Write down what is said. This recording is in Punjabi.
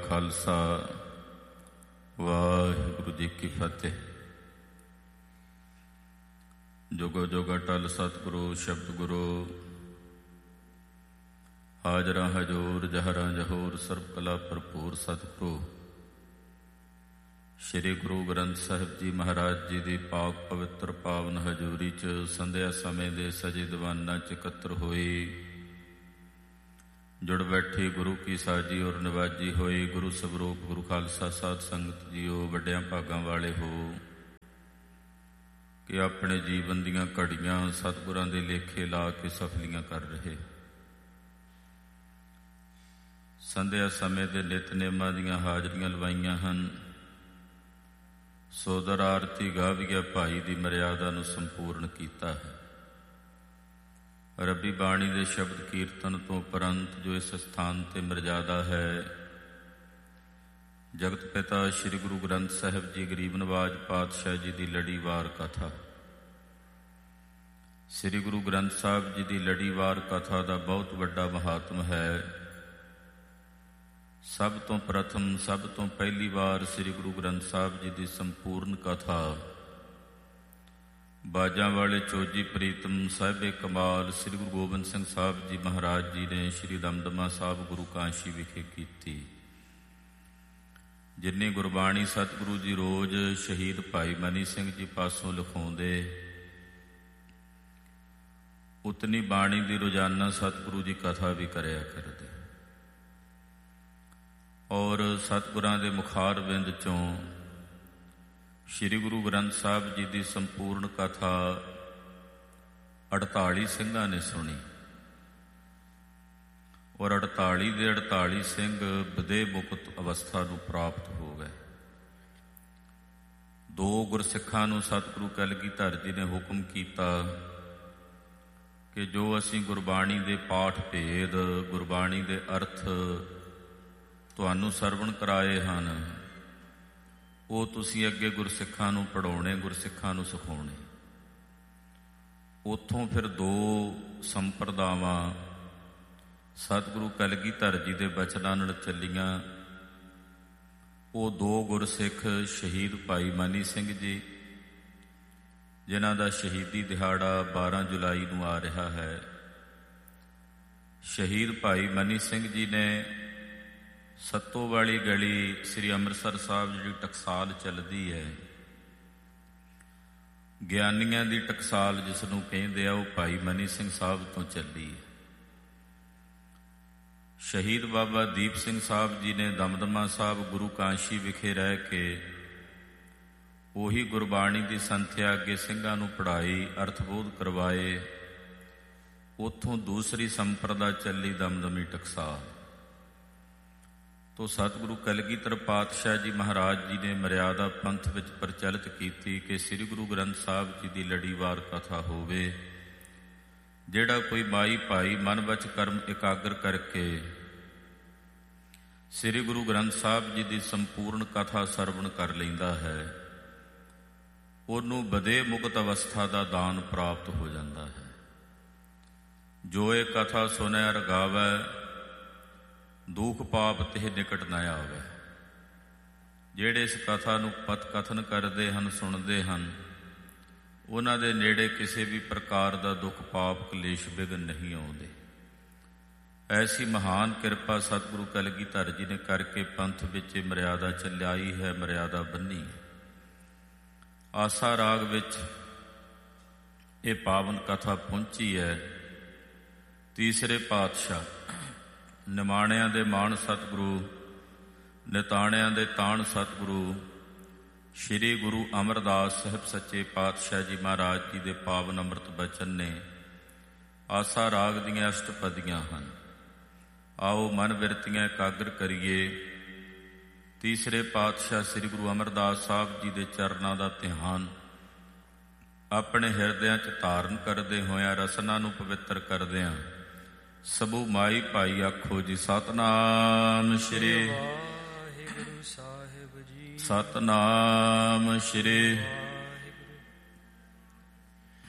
ਖਾਲਸਾ, ਵਾਹਿਗੁਰੂ ਜੀ ਕੀ ਫਤਿਹ। ਜੁਗੋ ਜੁਗ ਅਟਲ ਸਤਿਗੁਰੂ ਸ਼ਬਦ ਗੁਰੂ, ਹਾਜ਼ਰਾਂ ਹਜ਼ੂਰ ਜਹਰਾਂ ਜਹੂਰ, ਸਰਬ ਕਲਾ ਭਰਪੂਰ ਸਤਿਗੁਰੂ ਸ਼੍ਰੀ ਗੁਰੂ ਗ੍ਰੰਥ ਸਾਹਿਬ ਜੀ ਮਹਾਰਾਜ ਜੀ ਦੀ ਪਾਕ ਪਵਿੱਤਰ ਪਾਵਨ ਹਜ਼ੂਰੀ 'ਚ ਸੰਧਿਆ ਸਮੇਂ ਦੇ ਸਜੇ ਦੀਵਾਨਾਂ 'ਚ ਇਕੱਤਰ ਹੋਈ, ਜੁੜ ਬੈਠੀ ਗੁਰੂ ਕੀ ਸਾਜੀ ਔਰ ਨਿਵਾਜੀ ਹੋਈ। ਗੁਰੂ ਸਵਰੂਪ ਗੁਰੂ ਖਾਲਸਾ ਸਾਧ ਸੰਗਤ ਜੀਓ, ਵੱਡਿਆਂ ਭਾਗਾਂ ਵਾਲੇ ਹੋ ਕਿ ਆਪਣੇ ਜੀਵਨ ਦੀਆਂ ਘੜੀਆਂ ਸਤਿਗੁਰਾਂ ਦੇ ਲੇਖੇ ਲਾ ਕੇ ਸਫਲੀਆਂ ਕਰ ਰਹੇ। ਸੰਧਿਆ ਸਮੇਂ ਦੇ ਨਿਤਨੇਮਾਂ ਦੀਆਂ ਹਾਜ਼ਰੀਆਂ ਲਵਾਈਆਂ ਹਨ। ਸੋਦਰ ਆਰਤੀ ਗਾਵੀਆ ਭਾਈ ਦੀ ਮਰਿਆਦਾ ਨੂੰ ਸੰਪੂਰਨ ਕੀਤਾ ਹੈ। ਰੱਬੀ ਬਾਣੀ ਦੇ ਸ਼ਬਦ ਕੀਰਤਨ ਤੋਂ ਉਪਰੰਤ ਜੋ ਇਸ ਸਥਾਨ ਤੇ ਮਰਜ਼ਾਦਾ ਹੈ, ਜਗਤ ਪਿਤਾ ਸ੍ਰੀ ਗੁਰੂ ਗ੍ਰੰਥ ਸਾਹਿਬ ਜੀ ਗਰੀਬ ਨਵਾਜ ਪਾਤਸ਼ਾਹ ਜੀ ਦੀ ਲੜੀਵਾਰ ਕਥਾ। ਸ੍ਰੀ ਗੁਰੂ ਗ੍ਰੰਥ ਸਾਹਿਬ ਜੀ ਦੀ ਲੜੀਵਾਰ ਕਥਾ ਦਾ ਬਹੁਤ ਵੱਡਾ ਮਹਾਤਮ ਹੈ। ਸਭ ਤੋਂ ਪ੍ਰਥਮ, ਸਭ ਤੋਂ ਪਹਿਲੀ ਵਾਰ ਸ੍ਰੀ ਗੁਰੂ ਗ੍ਰੰਥ ਸਾਹਿਬ ਜੀ ਦੀ ਸੰਪੂਰਨ ਕਥਾ ਬਾਜਾਂ ਵਾਲੇ ਚੋਜੀ ਪ੍ਰੀਤਮ ਸਾਹਿਬੇ ਕਮਾਲ ਸ੍ਰੀ ਗੁਰੂ ਗੋਬਿੰਦ ਸਿੰਘ ਸਾਹਿਬ ਜੀ ਮਹਾਰਾਜ ਜੀ ਨੇ ਸ੍ਰੀ ਦਮਦਮਾ ਸਾਹਿਬ ਗੁਰੂ ਕਾਸ਼ੀ ਵਿਖੇ ਕੀਤੀ। ਜਿੰਨੀ ਗੁਰਬਾਣੀ ਸਤਿਗੁਰੂ ਜੀ ਰੋਜ਼ ਸ਼ਹੀਦ ਭਾਈ ਮਨੀ ਸਿੰਘ ਜੀ ਪਾਸੋਂ ਲਿਖਾਉਂਦੇ, ਉਤਨੀ ਬਾਣੀ ਦੀ ਰੋਜ਼ਾਨਾ ਸਤਿਗੁਰੂ ਜੀ ਕਥਾ ਵੀ ਕਰਿਆ ਕਰਦੇ। ਔਰ ਸਤਿਗੁਰਾਂ ਦੇ ਮੁਖਾਰ ਬਿੰਦ ਚੋਂ ਸ੍ਰੀ ਗੁਰੂ ਗ੍ਰੰਥ ਸਾਹਿਬ ਜੀ ਦੀ ਸੰਪੂਰਨ ਕਥਾ 48 ਸਿੰਘਾਂ ਨੇ ਸੁਣੀ ਔਰ 48 ਦੇ 48 ਸਿੰਘ ਵਿਦੇਹ ਮੁਕਤ ਅਵਸਥਾ ਨੂੰ ਪ੍ਰਾਪਤ ਹੋ ਗਏ। 2 ਗੁਰਸਿੱਖਾਂ ਨੂੰ ਸਤਿਗੁਰੂ ਕਲਗੀਧਰ ਜੀ ਨੇ ਹੁਕਮ ਕੀਤਾ ਕਿ ਜੋ ਅਸੀਂ ਗੁਰਬਾਣੀ ਦੇ ਪਾਠ ਭੇਦ, ਗੁਰਬਾਣੀ ਦੇ ਅਰਥ ਤੁਹਾਨੂੰ ਸਰਵਣ ਕਰਾਏ ਹਨ, ਉਹ ਤੁਸੀਂ ਅੱਗੇ ਗੁਰਸਿੱਖਾਂ ਨੂੰ ਪੜ੍ਹਾਉਣੇ, ਗੁਰਸਿੱਖਾਂ ਨੂੰ ਸਿਖਾਉਣੇ। ਉੱਥੋਂ ਫਿਰ 2 ਸੰਪਰਦਾਵਾਂ ਸਤਿਗੁਰੂ ਕਲਗੀਧਰ ਜੀ ਦੇ ਬਚਨਾਂ ਨਾਲ ਚੱਲੀਆਂ। ਉਹ 2 ਗੁਰਸਿੱਖ ਸ਼ਹੀਦ ਭਾਈ ਮਨੀ ਸਿੰਘ ਜੀ, ਜਿਨ੍ਹਾਂ ਦਾ ਸ਼ਹੀਦੀ ਦਿਹਾੜਾ 12 ਜੁਲਾਈ ਨੂੰ ਆ ਰਿਹਾ ਹੈ। ਸ਼ਹੀਦ ਭਾਈ ਮਨੀ ਸਿੰਘ ਜੀ ਨੇ ਸੱਤੋ ਵਾਲੀ ਗਲੀ ਸ੍ਰੀ ਅੰਮ੍ਰਿਤਸਰ ਸਾਹਿਬ ਜਿਹੜੀ ਟਕਸਾਲ ਚੱਲਦੀ ਹੈ, ਗਿਆਨੀਆਂ ਦੀ ਟਕਸਾਲ ਜਿਸ ਨੂੰ ਕਹਿੰਦੇ ਆ, ਉਹ ਭਾਈ ਮਨੀ ਸਿੰਘ ਸਾਹਿਬ ਤੋਂ ਚੱਲੀ ਹੈ। ਸ਼ਹੀਦ ਬਾਬਾ ਦੀਪ ਸਿੰਘ ਸਾਹਿਬ ਜੀ ਨੇ ਦਮਦਮਾ ਸਾਹਿਬ ਗੁਰੂ ਕਾਸ਼ੀ ਵਿਖੇ ਰਹਿ ਕੇ ਉਹੀ ਗੁਰਬਾਣੀ ਦੀ ਸੰਥਿਆ ਅੱਗੇ ਸਿੰਘਾਂ ਨੂੰ ਪੜ੍ਹਾਈ, ਅਰਥਬੋਧ ਕਰਵਾਏ। ਉੱਥੋਂ ਦੂਸਰੀ ਸੰਪਰਦਾ ਚੱਲੀ ਦਮਦਮੀ ਟਕਸਾਲ ਤੋਂ ਸਤਿਗੁਰੂ ਕਲਗੀਧਰ ਪਾਤਸ਼ਾਹ ਜੀ ਮਹਾਰਾਜ ਜੀ ਨੇ ਮਰਿਆਦਾ ਪੰਥ ਵਿੱਚ ਪ੍ਰਚਲਿਤ ਕੀਤੀ ਕਿ ਸ੍ਰੀ ਗੁਰੂ ਗ੍ਰੰਥ ਸਾਹਿਬ ਜੀ ਦੀ ਲੜੀਵਾਰ ਕਥਾ ਹੋਵੇ। ਜਿਹੜਾ ਕੋਈ ਮਾਈ ਭਾਈ ਮਨ ਵਚ ਕਰਮ ਇਕਾਗਰ ਕਰਕੇ ਸ੍ਰੀ ਗੁਰੂ ਗ੍ਰੰਥ ਸਾਹਿਬ ਜੀ ਦੀ ਸੰਪੂਰਨ ਕਥਾ ਸਰਵਣ ਕਰ ਲੈਂਦਾ ਹੈ, ਉਹਨੂੰ ਵਿਦੇਹ ਮੁਕਤ ਅਵਸਥਾ ਦਾ ਦਾਨ ਪ੍ਰਾਪਤ ਹੋ ਜਾਂਦਾ ਹੈ। ਜੋ ਇਹ ਕਥਾ ਸੁਣੈ ਰਗਾਵੈ, ਦੁਖ ਪਾਪ ਤਿਹ ਨਿਕਟ ਨਾ ਆਵੈ। ਜਿਹੜੇ ਇਸ ਕਥਾ ਨੂੰ ਪਤ ਕਥਨ ਕਰਦੇ ਹਨ, ਸੁਣਦੇ ਹਨ, ਉਹਨਾਂ ਦੇ ਨੇੜੇ ਕਿਸੇ ਵੀ ਪ੍ਰਕਾਰ ਦਾ ਦੁੱਖ ਪਾਪ ਕਲੇਸ਼ ਵਿਘਨ ਨਹੀਂ ਆਉਂਦੇ। ਐਸੀ ਮਹਾਨ ਕਿਰਪਾ ਸਤਿਗੁਰੂ ਕਲਗੀਧਰ ਜੀ ਨੇ ਕਰਕੇ ਪੰਥ ਵਿੱਚ ਮਰਿਆਦਾ ਚੱਲਾਈ ਹੈ, ਮਰਿਆਦਾ ਬੰਨੀ ਹੈ। ਆਸਾ ਰਾਗ ਵਿੱਚ ਇਹ ਪਾਵਨ ਕਥਾ ਪਹੁੰਚੀ ਹੈ। ਤੀਸਰੇ ਪਾਤਸ਼ਾਹ, ਨਿਮਾਣਿਆਂ ਦੇ ਮਾਣ ਸਤਿਗੁਰੂ, ਨਿਤਾਣਿਆਂ ਦੇ ਤਾਣ ਸਤਿਗੁਰੂ ਸ਼੍ਰੀ ਗੁਰੂ ਅਮਰਦਾਸ ਸਾਹਿਬ ਸੱਚੇ ਪਾਤਸ਼ਾਹ ਜੀ ਮਹਾਰਾਜ ਜੀ ਦੇ ਪਾਵਨ ਅੰਮ੍ਰਿਤ ਬਚਨ ਨੇ। ਆਸਾ ਰਾਗ ਦੀਆਂ ਅਸ਼ਟਪਦੀਆਂ ਹਨ। ਆਓ ਮਨ ਬਿਰਤੀਆਂ ਇਕਾਗਰ ਕਰੀਏ। ਤੀਸਰੇ ਪਾਤਸ਼ਾਹ ਸ੍ਰੀ ਗੁਰੂ ਅਮਰਦਾਸ ਸਾਹਿਬ ਜੀ ਦੇ ਚਰਨਾਂ ਦਾ ਧਿਆਨ ਆਪਣੇ ਹਿਰਦਿਆਂ 'ਚ ਧਾਰਨ ਕਰਦੇ ਹੋਇਆਂ, ਰਸਨਾ ਨੂੰ ਪਵਿੱਤਰ ਕਰਦਿਆਂ ਸਭੂ ਮਾਈ ਭਾਈ ਆਖੋ ਜੀ ਸਤਿਨਾਮ ਸ਼੍ਰੀ ਵਾਹਿਗੁਰੂ ਸਾਹਿਬ ਜੀ, ਸਤਿਨਾਮ ਸ਼੍ਰੀ